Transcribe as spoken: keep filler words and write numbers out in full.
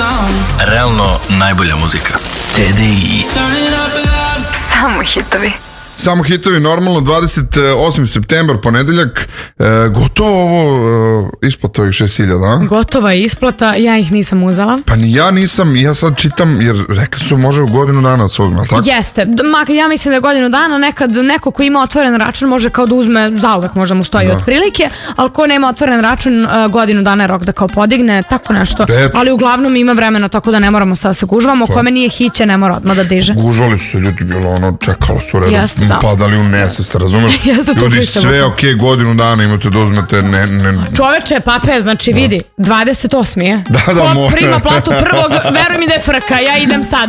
Realno najbolja muzika. T D I. Samo hitovi. Samo hitovi, normalno, dvadeset osmi septembar, ponedeljak, e, gotovo ovo e, isplata ovih šest hiljada. Gotova je isplata, ja ih nisam uzela. Pa ni ja nisam, ja sad čitam, jer rekli su može u godinu dana da se uzme, ali tako? Jeste, mak, ja mislim da je godinu dana, nekad neko ko ima otvoren račun može kao da uzme, zauvek možda mu stoji da. otprilike, ali ko nema otvoren račun, godinu dana je rok da kao podigne, tako nešto. Eto. Ali uglavnom ima vremena, tako da ne moramo sada se gužvamo, pa. Kome nije hiće, ne mora odmah da diže. Gužvali su se ljudi, bilo ono, čekalo su redu. Jeste, da. Padali u nesest, razumeš? Ljudi, sve ok, godinu dana imate da uzmete, ne, ne... Čoveče, pape, znači vidi, dvadeset osmi je. Da, da, Ko mora. prima platu prvog, veruj mi da je frka, ja idem sad.